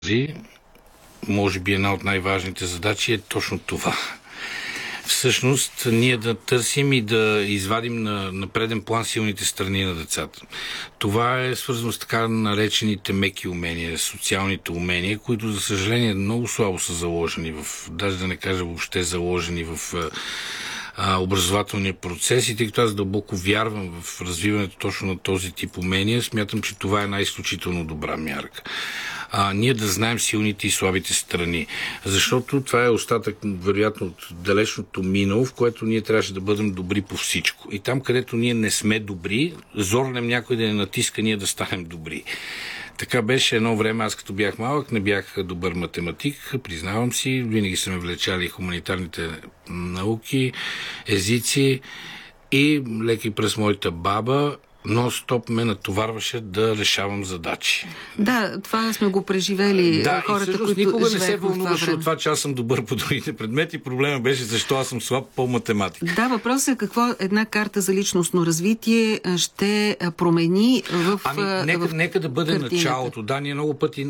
може би една от най-важните задачи е точно това. Всъщност, ние да търсим и да извадим на преден план силните страни на децата. Това е свързано с така наречените меки умения, социалните умения, които, за съжаление, много слабо са заложени даже да не кажа въобще заложени в образователния процес, и тъй като аз дълбоко вярвам в развиването точно на този тип умения, смятам, че това е една изключително добра мярка. Ние да знаем силните и слабите страни. Защото това е остатък, вероятно, от далечното минало, в което ние трябваше да бъдем добри по всичко. И там, където ние не сме добри, зорнем някой да не натиска ние да станем добри. Така беше едно време, аз като бях малък, не бях добър математик, признавам си, винаги са ме влечали хуманитарните науки, езици, и леки през моята баба нон-стоп ме натоварваше да решавам задачи. Да, това сме го преживели, хората, които никога не се вълнуваше от това, че аз съм добър по другите предмети. Проблема беше защо аз съм слаб по математика. Да, въпросът е какво една карта за личностно развитие ще промени в нека да бъде картината. Началото. Да, ние много пъти